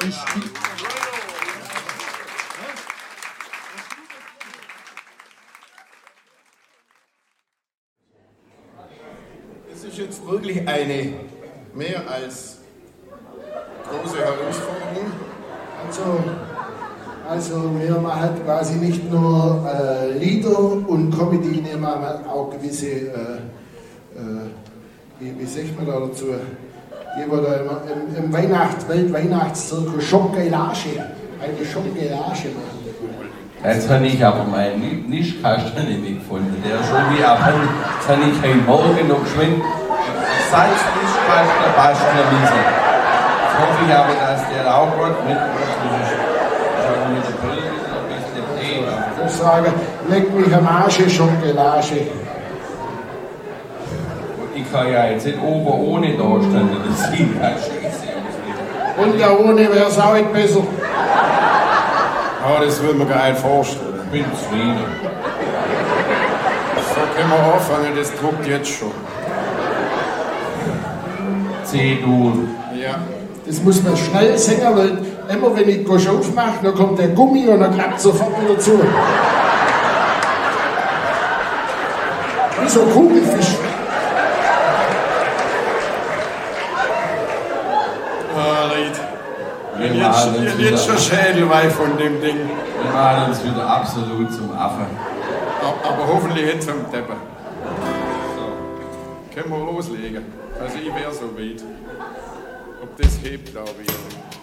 ist die. Das ist jetzt wirklich eine mehr als große Herausforderung. Also wir machen quasi nicht nur Lieder und Comedy, wir machen auch gewisse, wie sagt man da dazu, im Weltweihnachtszirkus Schockgelage, eine Schockgelage machen. Jetzt habe ich aber meinen Nischkasten nicht gefunden, der ist schon wie abhängig. Jetzt habe ich heute Morgen noch geschwind Salznischkasten basteln müssen. Jetzt hoffe ich aber, dass der auch gut mitmacht. Mit der Brille ein bisschen Tee. Ich sage, leck mich am Arsch, Schockgelage. Und ich kann ja jetzt nicht oben ohne da stehen, das sieht halt scheiße aus. Und da ohne wäre es auch nicht besser. Aber das will man gar nicht vorstellen. Ich bin zufrieden. So können wir anfangen, das druckt jetzt schon. C-Dur. Ja. Das muss man schnell singen, weil immer wenn ich Gosch aufmache, dann kommt der Gummi und dann klappt sofort wieder zu. Wie so ein Kugelfisch. Leute. Jetzt schon Schädelweih von dem Ding. Wir machen uns wieder absolut zum Affen. Aber hoffentlich jetzt am Teppich. So. Können wir loslegen. Also ich wäre so weit. Ob das hebt, glaube ich.